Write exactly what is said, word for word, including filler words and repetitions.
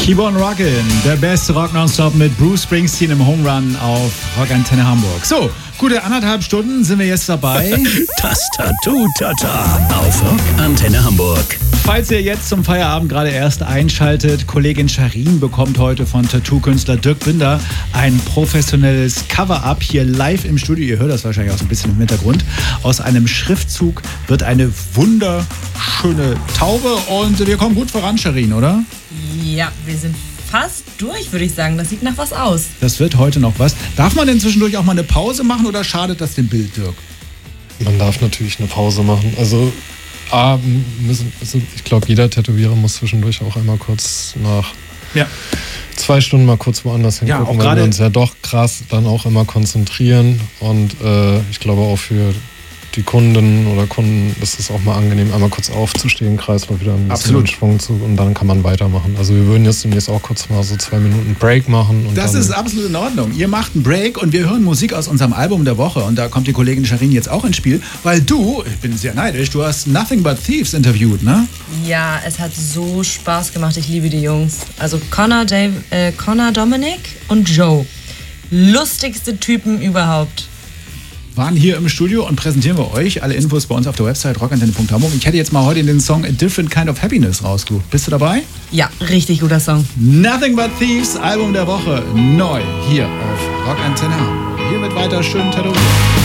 Keep on rockin', der beste Rock nonstop mit Bruce Springsteen im Home Run auf Rockantenne Hamburg. So, gute anderthalb Stunden sind wir jetzt dabei. Das Tattoo-Tata auf Rockantenne Hamburg. Falls ihr jetzt zum Feierabend gerade erst einschaltet, Kollegin Sharin bekommt heute von Tattoo-Künstler Dirk Binder ein professionelles Cover-Up hier live im Studio. Ihr hört das wahrscheinlich auch so ein bisschen im Hintergrund. Aus einem Schriftzug wird eine wunderschöne Taube und wir kommen gut voran, Sharin, oder? Ja, wir sind fast durch, würde ich sagen. Das sieht nach was aus. Das wird heute noch was. Darf man denn zwischendurch auch mal eine Pause machen oder schadet das dem Bild, Dirk? Man darf natürlich eine Pause machen. Also, A, müssen, also ich glaube, jeder Tätowierer muss zwischendurch auch einmal kurz nach ja. zwei Stunden mal kurz woanders hingucken, ja, auch weil wir uns ja doch krass dann auch immer konzentrieren. Und äh, ich glaube auch für die Kunden oder Kunden ist es auch mal angenehm, einmal kurz aufzustehen, Kreislauf wieder ein bisschen Absolut. in Schwung zu und dann kann man weitermachen. Also wir würden jetzt demnächst auch kurz mal so zwei Minuten Break machen. Und das dann ist absolut in Ordnung. Ihr macht einen Break und wir hören Musik aus unserem Album der Woche und da kommt die Kollegin Sharin jetzt auch ins Spiel, weil du, ich bin sehr neidisch, du hast Nothing But Thieves interviewt, ne? Ja, es hat so Spaß gemacht. Ich liebe die Jungs. Also Connor, Dave, äh, Connor, Dominic und Joe. Lustigste Typen überhaupt. Waren hier im Studio und präsentieren wir euch. Alle Infos bei uns auf der Website rockantenne punkt hamburg. Ich hätte jetzt mal heute den Song A Different Kind of Happiness rausgesucht. Bist du dabei? Ja, richtig guter Song. Nothing But Thieves, Album der Woche, neu hier auf Rockantenne Hamburg. Hier wird weiter schön tätowiert.